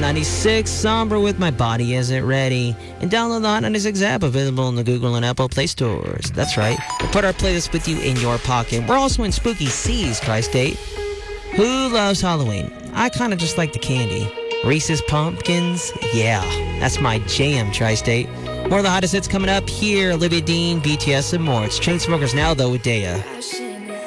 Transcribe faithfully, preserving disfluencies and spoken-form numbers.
ninety-six, Somber with My Body Isn't Ready. And download the Hot ninety-six app, available in the Google and Apple Play stores. That's right. We'll put our playlist with you in your pocket. We're also in Spooky Seas, Tri-State. Who loves Halloween? I kind of just like the candy. Reese's Pumpkins? Yeah, that's my jam, Tri-State. More of the hottest hits coming up here. Olivia Dean, B T S, and more. It's Chainsmokers now, though, with Daya.